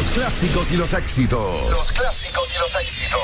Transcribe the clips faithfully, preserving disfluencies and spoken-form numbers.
clásicos y los éxitos. Los clásicos y los éxitos.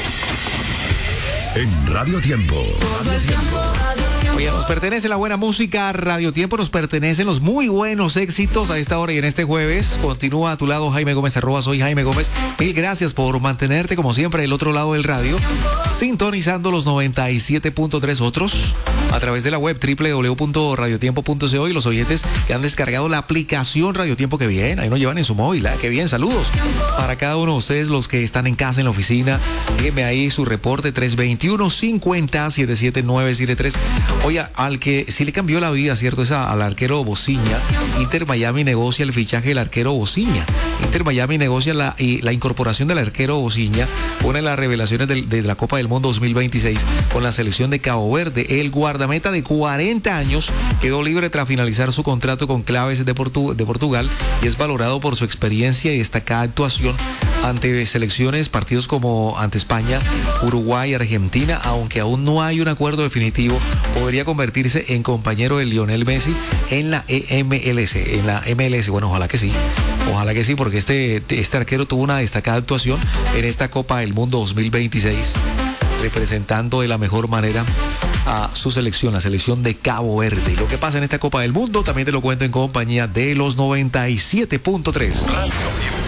En Radio Tiempo. Radio Tiempo. Oye, nos pertenece la buena música, Radio Tiempo, nos pertenecen los muy buenos éxitos a esta hora y en este jueves. Continúa a tu lado Jaime Gómez, arroba soy Jaime Gómez. Mil gracias por mantenerte como siempre del otro lado del radio, sintonizando los noventa y siete punto tres otros a través de la web doble u doble u doble u punto radio tiempo punto co y los oyentes que han descargado la aplicación Radio Tiempo, que bien, ahí nos llevan en su móvil, ¿eh? Qué bien, saludos para cada uno de ustedes, los que están en casa, en la oficina. Déjenme ahí su reporte tres dos uno, cinco cero, siete siete nueve siete tres. Oye, al que sí le cambió la vida, ¿cierto? Es a, al arquero Bociña. Inter Miami negocia el fichaje del arquero Bociña. Inter Miami negocia la, y la incorporación del arquero Bociña, una de las revelaciones de, de la Copa del Mundo dos mil veintiséis con la selección de Cabo Verde. El guardameta de cuarenta años quedó libre tras finalizar su contrato con Claves de, Portu- de Portugal y es valorado por su experiencia y destacada actuación ante selecciones, partidos como ante España, Uruguay, Argentina. Aunque aún no hay un acuerdo definitivo, podría convertirse en compañero de Lionel Messi en la E M L S, en la M L S. Bueno, ojalá que sí. Ojalá que sí, porque este, este arquero tuvo una destacada actuación en esta Copa del Mundo dos mil veintiséis, representando de la mejor manera a su selección, la selección de Cabo Verde. Y lo que pasa en esta Copa del Mundo también te lo cuento en compañía de los noventa y siete punto tres.